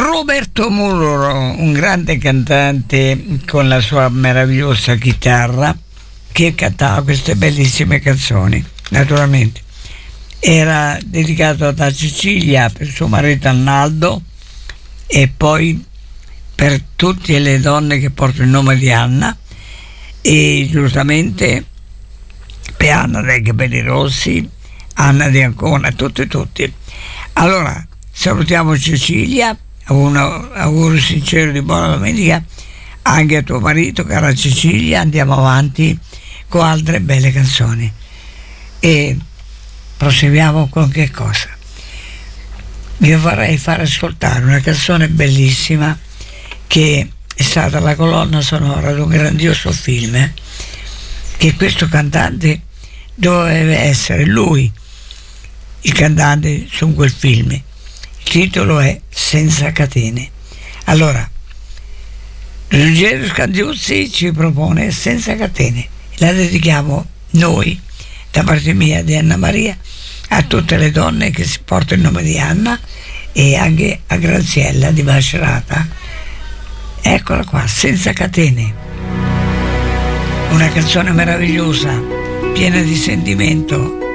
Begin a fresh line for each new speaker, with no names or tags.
Roberto Murro, un grande cantante con la sua meravigliosa chitarra, che cantava queste bellissime canzoni. Naturalmente era dedicato da Cecilia per suo marito Arnaldo, e poi per tutte le donne che portano il nome di Anna, e giustamente per Anna dei capelli rossi, Anna di Ancona, tutti. Allora salutiamo Cecilia, un augurio sincero di buona domenica anche a tuo marito, cara Cecilia. Andiamo avanti con altre belle canzoni e proseguiamo con che cosa? Vi vorrei far ascoltare una canzone bellissima che è stata la colonna sonora di un grandioso film, che questo cantante doveva essere lui il cantante su quel film. Il titolo è Senza catene. Allora Ruggero Scandiuzzi ci propone Senza catene, la dedichiamo noi, da parte mia di Anna Maria, a tutte le donne che si portano il nome di Anna, e anche a Graziella di Macerata. Eccola qua, Senza catene, una canzone meravigliosa, piena di sentimento.